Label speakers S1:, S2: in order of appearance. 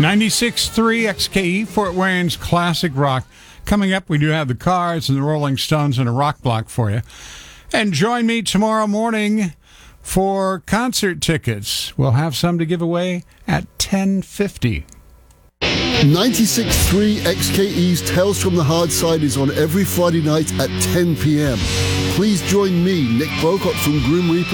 S1: 96.3 XKE, Fort Wayne's classic rock. Coming up, we do have the Cars and the Rolling Stones and a rock block for you. And join me tomorrow morning for concert tickets. We'll have some to give away at 10:50.
S2: 96.3 XKE's Tales from the Hard Side is on every Friday night at 10 p.m. Please join me, Nick Bocott from Grim Reaper,